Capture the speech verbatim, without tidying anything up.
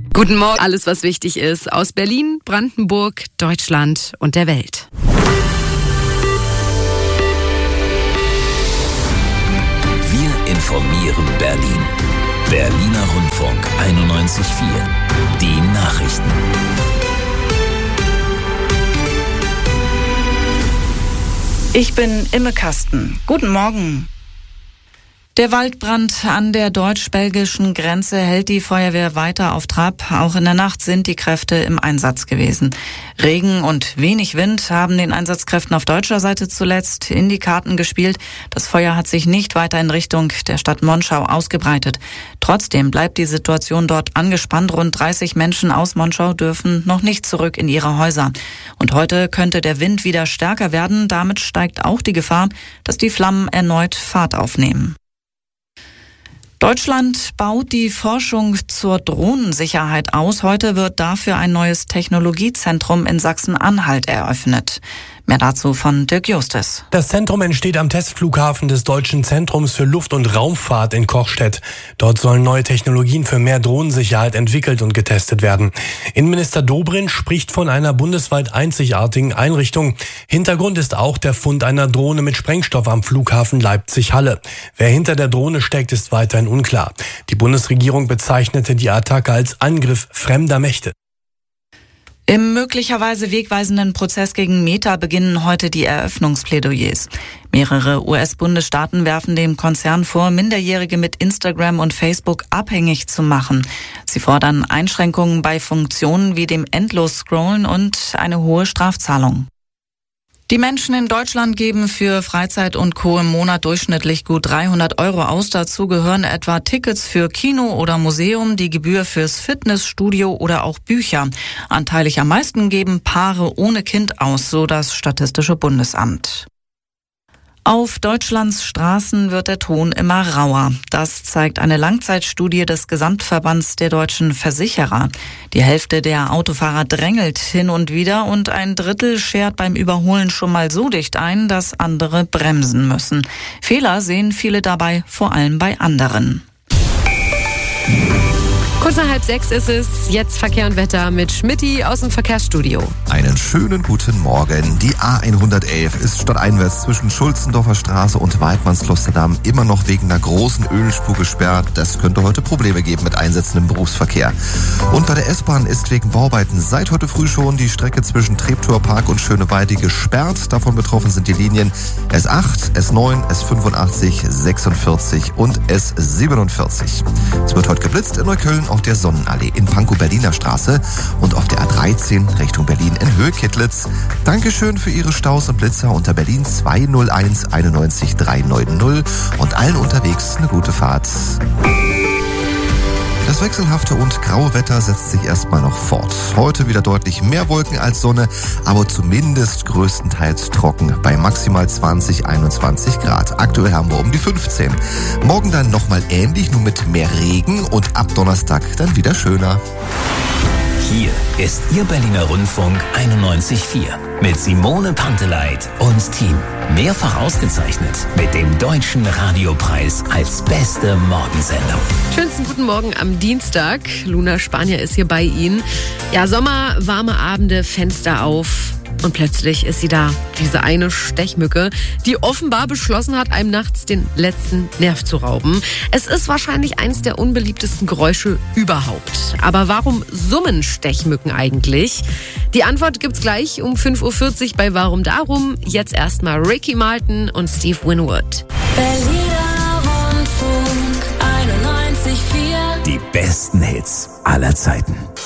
Guten Morgen, alles was wichtig ist aus Berlin, Brandenburg, Deutschland und der Welt. Wir informieren Berlin. Berliner Rundfunk einundneunzig Komma vier. Die Nachrichten. Ich bin Imme Kasten. Guten Morgen. Der Waldbrand an der deutsch-belgischen Grenze hält die Feuerwehr weiter auf Trab. Auch in der Nacht sind die Kräfte im Einsatz gewesen. Regen und wenig Wind haben den Einsatzkräften auf deutscher Seite zuletzt in die Karten gespielt. Das Feuer hat sich nicht weiter in Richtung der Stadt Monschau ausgebreitet. Trotzdem bleibt die Situation dort angespannt. Rund dreißig Menschen aus Monschau dürfen noch nicht zurück in ihre Häuser. Und heute könnte der Wind wieder stärker werden. Damit steigt auch die Gefahr, dass die Flammen erneut Fahrt aufnehmen. Deutschland baut die Forschung zur Drohnensicherheit aus. Heute wird dafür ein neues Technologiezentrum in Sachsen-Anhalt eröffnet. Mehr dazu von Dirk Justus. Das Zentrum entsteht am Testflughafen des Deutschen Zentrums für Luft- und Raumfahrt in Kochstedt. Dort sollen neue Technologien für mehr Drohnensicherheit entwickelt und getestet werden. Innenminister Dobrindt spricht von einer bundesweit einzigartigen Einrichtung. Hintergrund ist auch der Fund einer Drohne mit Sprengstoff am Flughafen Leipzig-Halle. Wer hinter der Drohne steckt, ist weiterhin unklar. Die Bundesregierung bezeichnete die Attacke als Angriff fremder Mächte. Im möglicherweise wegweisenden Prozess gegen Meta beginnen heute die Eröffnungsplädoyers. Mehrere U S-Bundesstaaten werfen dem Konzern vor, Minderjährige mit Instagram und Facebook abhängig zu machen. Sie fordern Einschränkungen bei Funktionen wie dem Endlos-Scrollen und eine hohe Strafzahlung. Die Menschen in Deutschland geben für Freizeit und Co. im Monat durchschnittlich gut dreihundert Euro aus. Dazu gehören etwa Tickets für Kino oder Museum, die Gebühr fürs Fitnessstudio oder auch Bücher. Anteilig am meisten geben Paare ohne Kind aus, so das Statistische Bundesamt. Auf Deutschlands Straßen wird der Ton immer rauer. Das zeigt eine Langzeitstudie des Gesamtverbands der deutschen Versicherer. Die Hälfte der Autofahrer drängelt hin und wieder und ein Drittel schert beim Überholen schon mal so dicht ein, dass andere bremsen müssen. Fehler sehen viele dabei, vor allem bei anderen. Kurz nach halb sechs ist es, jetzt Verkehr und Wetter mit Schmidti aus dem Verkehrsstudio. Einen schönen guten Morgen. Die A hundertelf ist stadteinwärts zwischen Schulzendorfer Straße und Weidmannsklosterdam immer noch wegen einer großen Ölspur gesperrt. Das könnte heute Probleme geben mit Einsätzen im Berufsverkehr. Und bei der S-Bahn ist wegen Bauarbeiten seit heute früh schon die Strecke zwischen Treptower Park und Schöneweide gesperrt. Davon betroffen sind die Linien S acht, S neun, S fünfundachtzig, sechsundvierzig und S siebenundvierzig. Es wird heute geblitzt in Neukölln auf der Sonnenallee in Pankow-Berliner Straße und auf der A dreizehn Richtung Berlin in Höhe Kittlitz. Dankeschön für Ihre Staus und Blitzer unter Berlin zwei null eins einundneunzig dreihundertneunzig und allen unterwegs eine gute Fahrt. Das wechselhafte und graue Wetter setzt sich erstmal noch fort. Heute wieder deutlich mehr Wolken als Sonne, aber zumindest größtenteils trocken bei maximal zwanzig, einundzwanzig Grad. Aktuell haben wir um die fünfzehn. Morgen dann nochmal ähnlich, nur mit mehr Regen und ab Donnerstag dann wieder schöner. Hier ist Ihr Berliner Rundfunk einundneunzig Komma vier mit Simone Panteleit und Team. Mehrfach ausgezeichnet mit dem Deutschen Radiopreis als beste Morgensendung. Schönsten guten Morgen am Dienstag. Luna Spanier ist hier bei Ihnen. Ja, Sommer, warme Abende, Fenster auf. Und plötzlich ist sie da, diese eine Stechmücke, die offenbar beschlossen hat, einem nachts den letzten Nerv zu rauben. Es ist wahrscheinlich eines der unbeliebtesten Geräusche überhaupt. Aber warum summen Stechmücken eigentlich? Die Antwort gibt's gleich um fünf Uhr vierzig bei Warum Darum. Jetzt erstmal Ricky Martin und Steve Winwood. Berliner Rundfunk einundneunzig Komma vier. Die besten Hits aller Zeiten.